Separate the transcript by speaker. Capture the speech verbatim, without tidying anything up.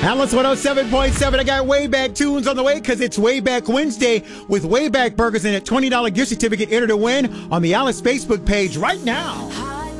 Speaker 1: Alice one oh seven point seven. I got Wayback Tunes on the way because it's Wayback Wednesday with Wayback Burgers and a twenty dollars gift certificate. Enter to win on the Alice Facebook page right now.